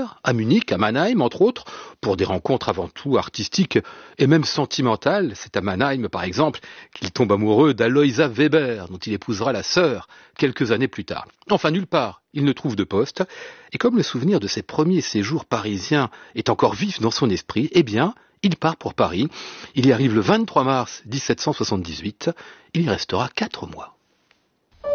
Weber, à Munich, à Mannheim, entre autres, pour des rencontres avant tout artistiques et même sentimentales. C'est à Mannheim, par exemple, qu'il tombe amoureux d'Aloisa Weber, dont il épousera la sœur quelques années plus tard. Enfin, nulle part, il ne trouve de poste, et comme le souvenir de ses premiers séjours parisiens est encore vif dans son esprit, eh bien, il part pour Paris. Il y arrive le 23 mars 1778. Il y restera 4 mois.